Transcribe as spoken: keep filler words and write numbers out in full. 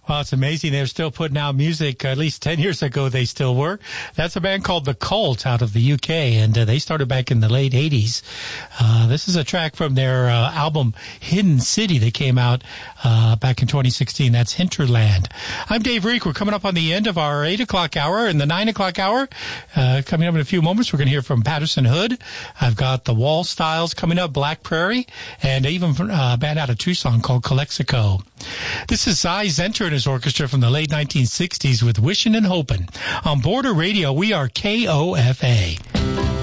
Well, it's amazing. They're still putting out music. At least ten years ago, they still were. That's a band called The Cult out of the U K, and uh, they started back in the late eighties. Uh, this is a track from their uh, album Hidden City that came out uh, back in twenty sixteen. That's Hinterland. I'm Dave Reek. We're coming up on the end of our eight o'clock hour. And the nine o'clock hour, uh, coming up in a few moments, we're going to hear from Patterson Hood. I've got the Wall Styles coming up, Black Prairie, and even uh, a band out of Tucson called Calexico. This is Cy Zenter and his orchestra from the late nineteen sixties with Wishin' and Hopin'. On Border Radio, we are K O F A.